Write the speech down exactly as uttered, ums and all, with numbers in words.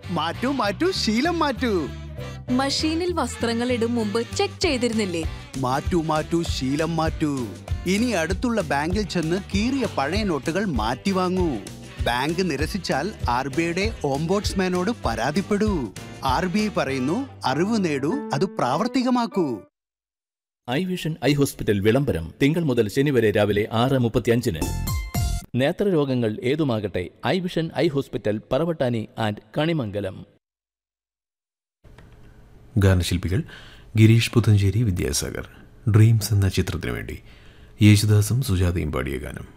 മാറ്റൂ മാറ്റൂ ശീലം മാറ്റൂ. മഷീനിൽ വസ്ത്രങ്ങൾ ഇടും മുമ്പ് ചെക്ക് ചെയ്തിരുന്നില്ലേ? മാറ്റൂ മാറ്റൂ ശീലം മാറ്റൂ. ഇനി അടുത്തുള്ള ബാങ്കിൽ ചെന്ന് കീറിയ പഴയ നോട്ടുകൾ മാറ്റി വാങ്ങൂ. ബാങ്ക് നിരസിച്ചാൽ ആർ ബി ഐയുടെ ഓംബോഡ്സ്മാനോട് പരാതിപ്പെടൂ. ആർ ബി ഐ പറയുന്നു, അറിവ് നേടൂ, അത് പ്രാവർത്തികമാക്കൂ. ഐ വിഷൻ ഐ ഹോസ്പിറ്റൽ വിളംബരം തിങ്കൾ മുതൽ ശനി വരെ രാവിലെ ആറ് മുപ്പത്തിയഞ്ചിന്. നേത്രരോഗങ്ങൾ ഏതുമാകട്ടെ, I vision eye hospital, Paravattani and Kanimangalam. ഗാനശില്പികൾ Girish Puthenchery, Vidyasagar. Dreams എന്ന ചിത്രത്തിനു വേണ്ടി യേശുദാസും സുജാതയും പാടിയ ഗാനം.